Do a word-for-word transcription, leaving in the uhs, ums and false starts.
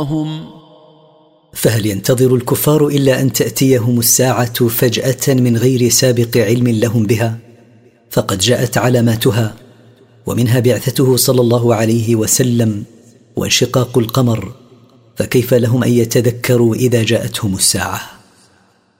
هم فهل ينتظر الكفار إلا أن تأتيهم الساعة فجأة من غير سابق علم لهم بها؟ فقد جاءت علاماتها، ومنها بعثته صلى الله عليه وسلم وانشقاق القمر، فكيف لهم أن يتذكروا إذا جاءتهم الساعة؟